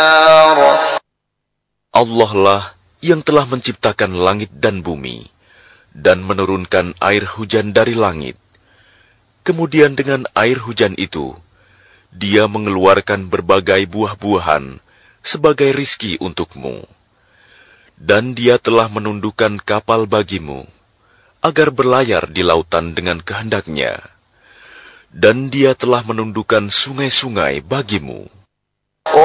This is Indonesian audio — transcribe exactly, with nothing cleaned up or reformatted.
Allah lah yang telah menciptakan langit dan bumi dan menurunkan air hujan dari langit. Kemudian dengan air hujan itu, Dia mengeluarkan berbagai buah-buahan sebagai rizki untukmu. Dan Dia telah menundukkan kapal bagimu, agar berlayar di lautan dengan kehendaknya. Dan Dia telah menundukkan sungai-sungai bagimu.